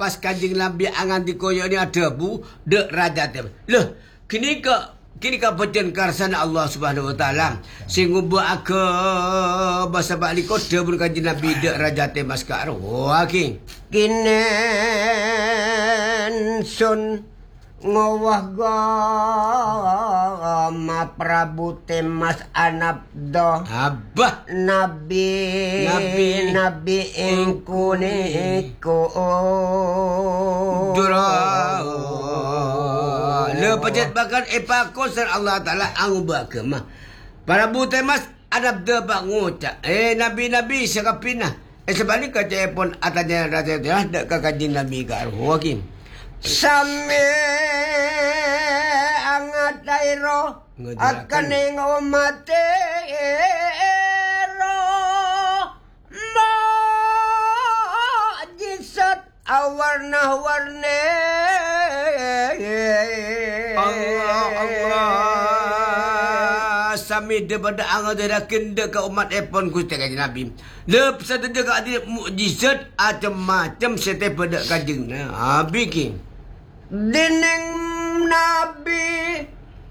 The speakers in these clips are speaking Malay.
pas kanjing Nabi angan dikoyo ni ada bu dek raja tem. Loh, kini ka pecen karsana Allah Subhanahu wa taala sing ngubake basa bali kode pun kanjing Nabi dek raja tem mas karo. Wah ki. Kinen sun ngowah ma Prabu Temas Anabdo Abah Nabi ingku niku lepajet bahkan epakosar Allah Ta'ala angubah kemah Prabu Temas Anabdo bak ngucap Nabi sekapinah sebab ni kata pun atanya raja dia dak kakajin Nabi karu wakin sami angat dairo akan ing umat ero mujizat awarna-warni Allah sami daripada angat dairo kenda ke umat epon kusti kajian Nabi lep satu jaga ada mujizat macam-macam setiap pada kajian Nabi king Dining Nabi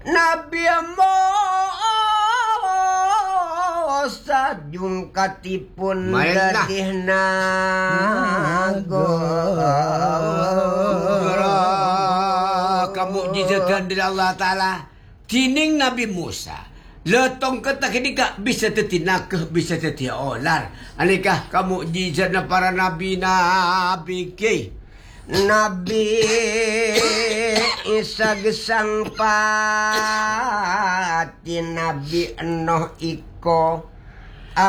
sajung katipun dadih nago kamu mujizatan dari Allah Ta'ala dining Nabi Musa letong ketak ini kak bisa tetinakah bisa tetia olar anikah kamu mujizat para nabi ke Nabi Isa gesang pati Nabi Enoh iko